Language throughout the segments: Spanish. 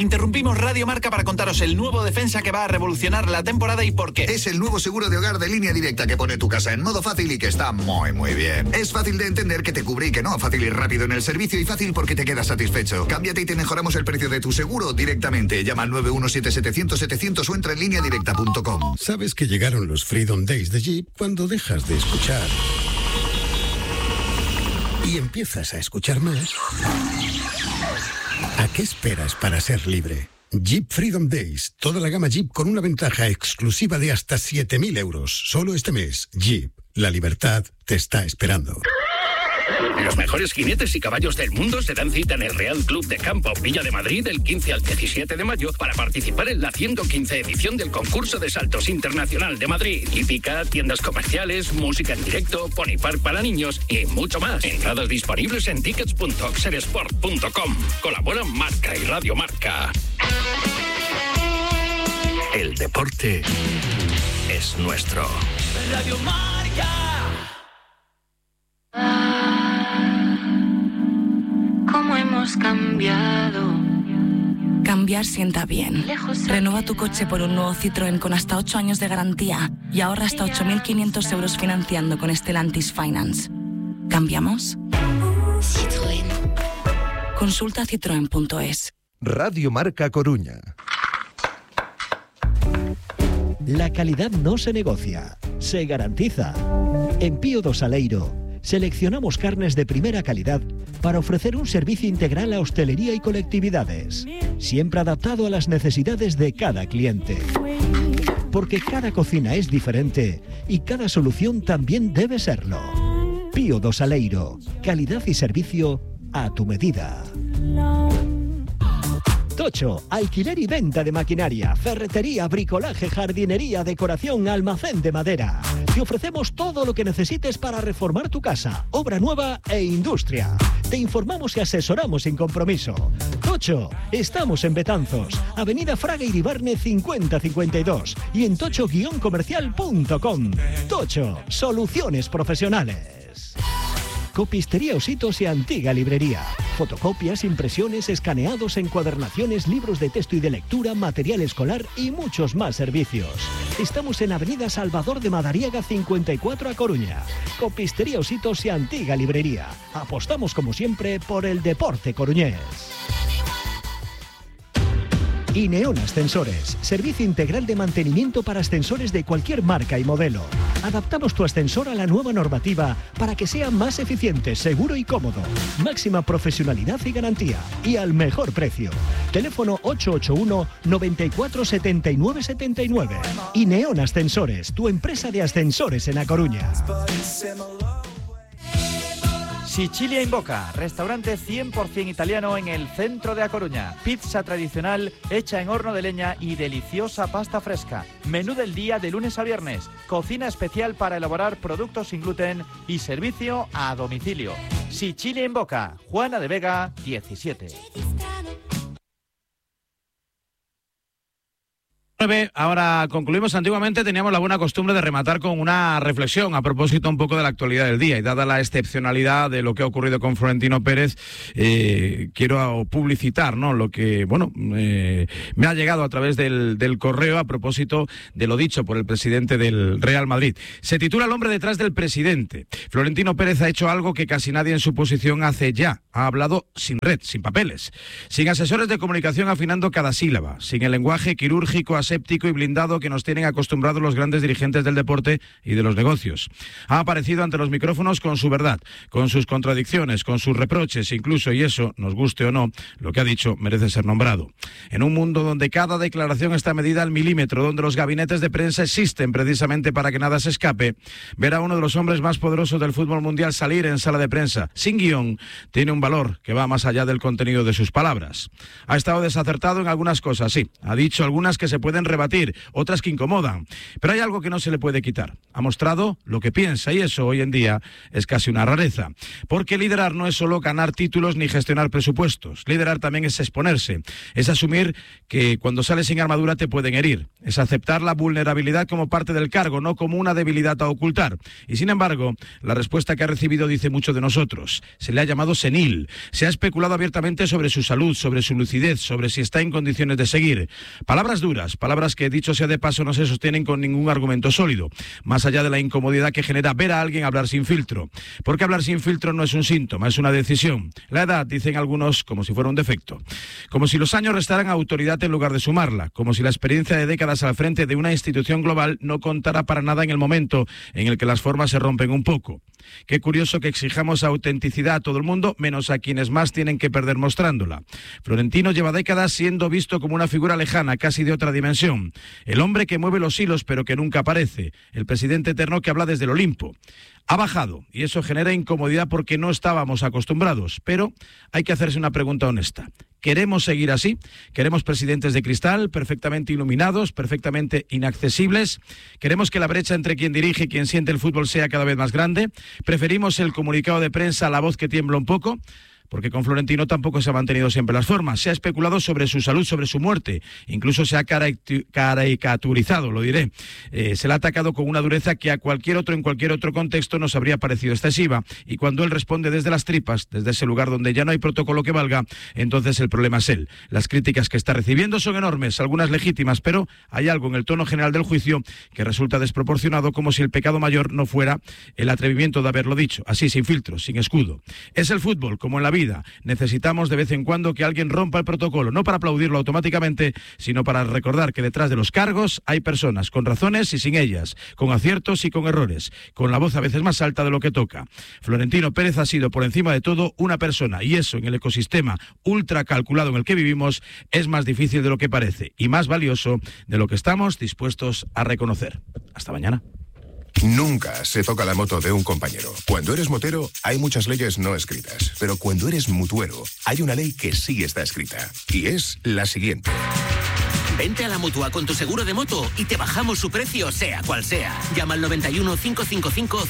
Interrumpimos Radio Marca para contaros el nuevo defensa que va a revolucionar la temporada y por qué. Es el nuevo seguro de hogar de Línea Directa que pone tu casa en modo fácil y que está muy bien. Es fácil de entender, que te cubre y que no. Fácil y rápido en el servicio y fácil porque te quedas satisfecho. Cámbiate y te mejoramos el precio de tu seguro directamente. Llama al 917-700-700 o entra en lineadirecta.com. ¿Sabes que llegaron los Freedom Days de Jeep cuando dejas de escuchar y empiezas a escuchar más? ¿A qué esperas para ser libre? Jeep Freedom Days. Toda la gama Jeep con una ventaja exclusiva de hasta 7.000 euros. Solo este mes. Jeep. La libertad te está esperando. Los mejores jinetes y caballos del mundo se dan cita en el Real Club de Campo Villa de Madrid del 15 al 17 de mayo para participar en la 115 edición del concurso de saltos internacional de Madrid. Hípica, tiendas comerciales, música en directo, pony park para niños y mucho más. Entradas disponibles en tickets.oxersport.com. Colaboran Marca y Radio Marca. El deporte es nuestro. Radio Marca. ¿Cómo hemos cambiado? Cambiar sienta bien. Renueva tu coche por un nuevo Citroën con hasta 8 años de garantía y ahorra hasta 8.500 euros financiando con Stellantis Finance. ¿Cambiamos? Citroën. Consulta citroen.es. Radio Marca Coruña. La calidad no se negocia, se garantiza. En Pío do Saleiro seleccionamos carnes de primera calidad para ofrecer un servicio integral a hostelería y colectividades, siempre adaptado a las necesidades de cada cliente. Porque cada cocina es diferente y cada solución también debe serlo. Pío do Saleiro, calidad y servicio a tu medida. Tocho, alquiler y venta de maquinaria, ferretería, bricolaje, jardinería, decoración, almacén de madera. Te ofrecemos todo lo que necesites para reformar tu casa, obra nueva e industria. Te informamos y asesoramos sin compromiso. Tocho, estamos en Betanzos, Avenida Fraga Iribarne 5052 y en tocho-comercial.com. Tocho, soluciones profesionales. Copistería Ositos y Antigua Librería. Fotocopias, impresiones, escaneados, encuadernaciones, libros de texto y de lectura, material escolar y muchos más servicios. Estamos en Avenida Salvador de Madariaga 54 a Coruña. Copistería Ositos y Antigua Librería. Apostamos como siempre por el deporte coruñés. Ineon Ascensores, servicio integral de mantenimiento para ascensores de cualquier marca y modelo. Adaptamos tu ascensor a la nueva normativa para que sea más eficiente, seguro y cómodo. Máxima profesionalidad y garantía. Y al mejor precio. Teléfono 881 94 79 79. Ineon Ascensores, tu empresa de ascensores en A Coruña. Sicilia in Boca, restaurante 100% italiano en el centro de A Coruña. Pizza tradicional hecha en horno de leña y deliciosa pasta fresca. Menú del día de lunes a viernes. Cocina especial para elaborar productos sin gluten y servicio a domicilio. Sicilia in Boca, Juana de Vega, 17. Ahora concluimos. Antiguamente teníamos la buena costumbre de rematar con una reflexión a propósito un poco de la actualidad del día, y dada la excepcionalidad de lo que ha ocurrido con Florentino Pérez, quiero publicitar, ¿no?, lo que me ha llegado a través del correo a propósito de lo dicho por el presidente del Real Madrid. Se titula El hombre detrás del presidente. Florentino Pérez ha hecho algo que casi nadie en su posición hace ya. Ha hablado sin red, sin papeles, sin asesores de comunicación afinando cada sílaba, sin el lenguaje quirúrgico, aséptico y blindado que nos tienen acostumbrados los grandes dirigentes del deporte y de los negocios. Ha aparecido ante los micrófonos con su verdad, con sus contradicciones, con sus reproches incluso, y eso, nos guste o no, lo que ha dicho merece ser nombrado. En un mundo donde cada declaración está medida al milímetro, donde los gabinetes de prensa existen precisamente para que nada se escape, ver a uno de los hombres más poderosos del fútbol mundial salir en sala de prensa sin guión tiene un valor que va más allá del contenido de sus palabras. Ha estado desacertado en algunas cosas, sí, ha dicho algunas que se pueden rebatir, otras que incomodan, pero hay algo que no se le puede quitar. Ha mostrado lo que piensa, y eso hoy en día es casi una rareza, porque liderar no es solo ganar títulos ni gestionar presupuestos. Liderar también es exponerse, es asumir que cuando sales sin armadura te pueden herir, es aceptar la vulnerabilidad como parte del cargo, no como una debilidad a ocultar. Y sin embargo, la respuesta que ha recibido dice mucho de nosotros. Se le ha llamado senil, juvenil. Se ha especulado abiertamente sobre su salud, sobre su lucidez, sobre si está en condiciones de seguir. Palabras duras, palabras que, dicho sea de paso, no se sostienen con ningún argumento sólido, más allá de la incomodidad que genera ver a alguien hablar sin filtro. Porque hablar sin filtro no es un síntoma, es una decisión. La edad, dicen algunos, como si fuera un defecto. Como si los años restaran autoridad en lugar de sumarla. Como si la experiencia de décadas al frente de una institución global no contara para nada en el momento en el que las formas se rompen un poco. Qué curioso que exijamos autenticidad a todo el mundo, menos a quienes más tienen que perder mostrándola. Florentino lleva décadas siendo visto como una figura lejana, casi de otra dimensión. El hombre que mueve los hilos pero que nunca aparece. El presidente eterno que habla desde el Olimpo. Ha bajado y eso genera incomodidad porque no estábamos acostumbrados, pero hay que hacerse una pregunta honesta. ¿Queremos seguir así? ¿Queremos presidentes de cristal, perfectamente iluminados, perfectamente inaccesibles? ¿Queremos que la brecha entre quien dirige y quien siente el fútbol sea cada vez más grande? ¿Preferimos el comunicado de prensa a la voz que tiembla un poco? Porque con Florentino tampoco se ha mantenido siempre las formas. Se ha especulado sobre su salud, sobre su muerte. Incluso se ha caricaturizado, lo diré. Se le ha atacado con una dureza que a cualquier otro, en cualquier otro contexto, nos habría parecido excesiva. Y cuando él responde desde las tripas, desde ese lugar donde ya no hay protocolo que valga, entonces el problema es él. Las críticas que está recibiendo son enormes, algunas legítimas, pero hay algo en el tono general del juicio que resulta desproporcionado, como si el pecado mayor no fuera el atrevimiento de haberlo dicho, así, sin filtros, sin escudo. Es el fútbol, como en la vida. Necesitamos de vez en cuando que alguien rompa el protocolo, no para aplaudirlo automáticamente, sino para recordar que detrás de los cargos hay personas con razones y sin ellas, con aciertos y con errores, con la voz a veces más alta de lo que toca. Florentino Pérez ha sido por encima de todo una persona, y eso en el ecosistema ultra calculado en el que vivimos es más difícil de lo que parece y más valioso de lo que estamos dispuestos a reconocer. Hasta mañana. Nunca se toca la moto de un compañero. Cuando eres motero, hay muchas leyes no escritas. Pero cuando eres mutuero, hay una ley que sí está escrita. Y es la siguiente. Vente a la Mutua con tu seguro de moto y te bajamos su precio, sea cual sea. Llama al 91 555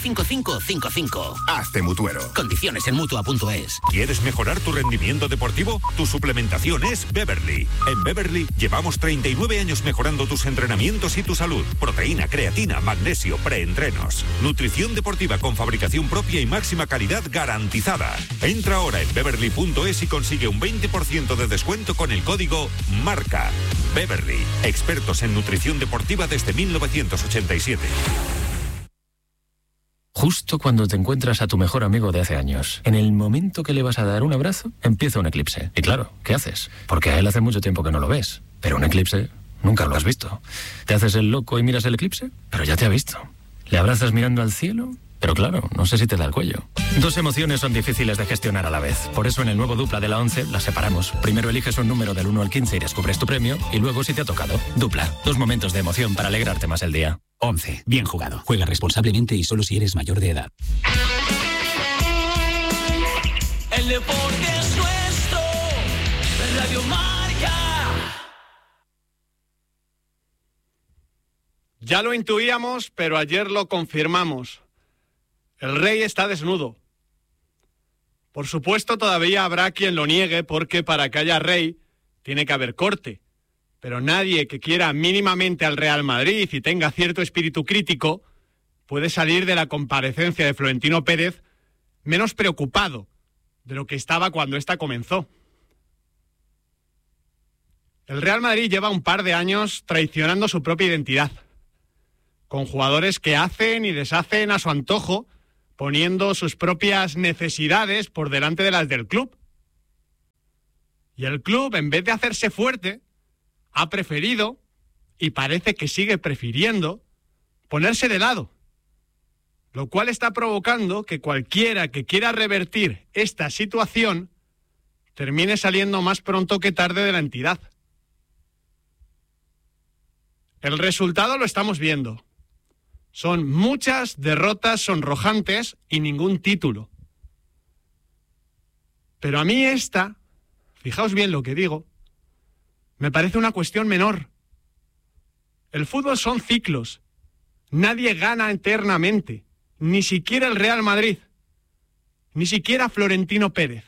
5555. Hazte mutuero. Condiciones en Mutua.es. ¿Quieres mejorar tu rendimiento deportivo? Tu suplementación es Beverly. En Beverly llevamos 39 años mejorando tus entrenamientos y tu salud. Proteína, creatina, magnesio, preentrenos. Nutrición deportiva con fabricación propia y máxima calidad garantizada. Entra ahora en Beverly.es y consigue un 20% de descuento con el código MARCA. Beverly, expertos en nutrición deportiva desde 1987. Justo cuando te encuentras a tu mejor amigo de hace años, en el momento que le vas a dar un abrazo, empieza un eclipse. Y claro, ¿qué haces? Porque a él hace mucho tiempo que no lo ves. Pero un eclipse nunca lo has visto. ¿Te haces el loco y miras el eclipse? Pero ya te ha visto. ¿Le abrazas mirando al cielo? Pero claro, no sé si te da el cuello. Dos emociones son difíciles de gestionar a la vez. Por eso en el nuevo Dupla de la 11 las separamos. Primero eliges un número del 1 al 15 y descubres tu premio. Y luego si te ha tocado. Dupla. Dos momentos de emoción para alegrarte más el día. 11. Bien jugado. Juega responsablemente y solo si eres mayor de edad. El deporte es nuestro. Radio Marca. Ya lo intuíamos, pero ayer lo confirmamos. El rey está desnudo. Por supuesto, todavía habrá quien lo niegue porque para que haya rey tiene que haber corte. Pero nadie que quiera mínimamente al Real Madrid y tenga cierto espíritu crítico puede salir de la comparecencia de Florentino Pérez menos preocupado de lo que estaba cuando ésta comenzó. El Real Madrid lleva un par de años traicionando su propia identidad, con jugadores que hacen y deshacen a su antojo, poniendo sus propias necesidades por delante de las del club. Y el club, en vez de hacerse fuerte, ha preferido, y parece que sigue prefiriendo, ponerse de lado. Lo cual está provocando que cualquiera que quiera revertir esta situación termine saliendo más pronto que tarde de la entidad. El resultado lo estamos viendo. Son muchas derrotas sonrojantes y ningún título. Pero a mí esta, fijaos bien lo que digo, me parece una cuestión menor. El fútbol son ciclos. Nadie gana eternamente. Ni siquiera el Real Madrid. Ni siquiera Florentino Pérez.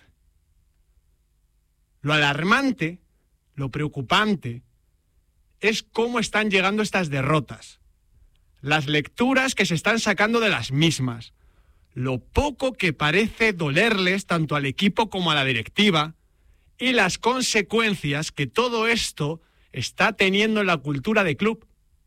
Lo alarmante, lo preocupante, es cómo están llegando estas derrotas. Las lecturas que se están sacando de las mismas, lo poco que parece dolerles tanto al equipo como a la directiva y las consecuencias que todo esto está teniendo en la cultura de club.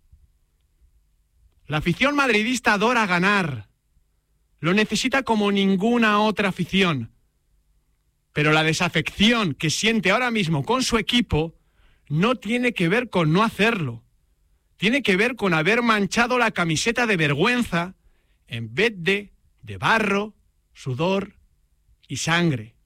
La afición madridista adora ganar. Lo necesita como ninguna otra afición. Pero la desafección que siente ahora mismo con su equipo no tiene que ver con no hacerlo. Tiene que ver con haber manchado la camiseta de vergüenza en vez de barro, sudor y sangre.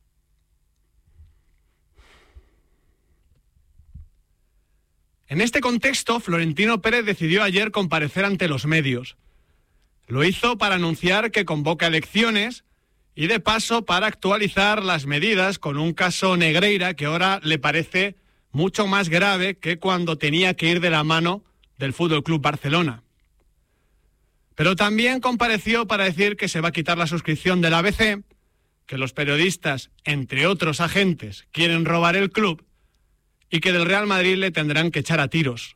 En este contexto, Florentino Pérez decidió ayer comparecer ante los medios. Lo hizo para anunciar que convoca elecciones y de paso para actualizar las medidas con un caso Negreira que ahora le parece mucho más grave que cuando tenía que ir de la mano del Fútbol Club Barcelona. Pero también compareció para decir que se va a quitar la suscripción del ABC, que los periodistas, entre otros agentes, quieren robar el club y que del Real Madrid le tendrán que echar a tiros.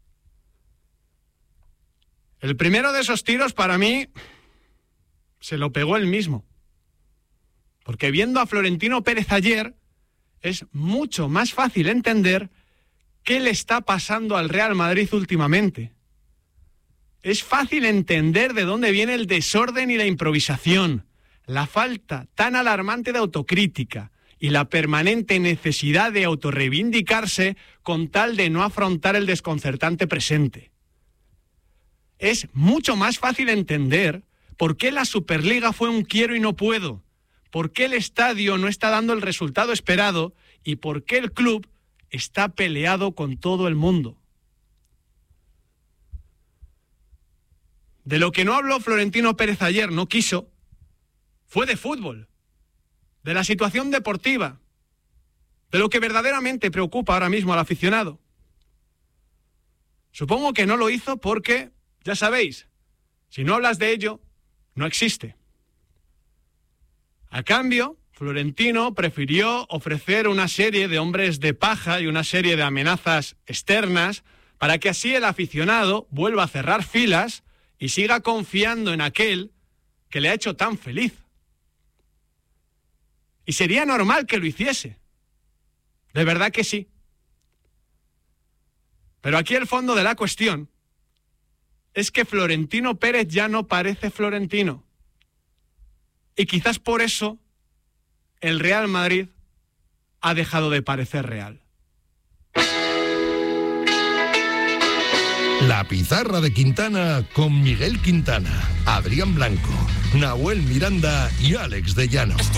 El primero de esos tiros, para mí, se lo pegó él mismo. Porque viendo a Florentino Pérez ayer, es mucho más fácil entender qué le está pasando al Real Madrid últimamente. Es fácil entender de dónde viene el desorden y la improvisación, la falta tan alarmante de autocrítica y la permanente necesidad de autorreivindicarse con tal de no afrontar el desconcertante presente. Es mucho más fácil entender por qué la Superliga fue un quiero y no puedo, por qué el estadio no está dando el resultado esperado y por qué el club está peleado con todo el mundo. De lo que no habló Florentino Pérez ayer, no quiso, fue de fútbol, de la situación deportiva, de lo que verdaderamente preocupa ahora mismo al aficionado. Supongo que no lo hizo porque, ya sabéis, si no hablas de ello, no existe. A cambio, Florentino prefirió ofrecer una serie de hombres de paja y una serie de amenazas externas para que así el aficionado vuelva a cerrar filas y siga confiando en aquel que le ha hecho tan feliz. Y sería normal que lo hiciese. De verdad que sí. Pero aquí el fondo de la cuestión es que Florentino Pérez ya no parece Florentino. Y quizás por eso el Real Madrid ha dejado de parecer real. La pizarra de Quintana con Miguel Quintana, Adrián Blanco, Nahuel Miranda y Alex de Llano.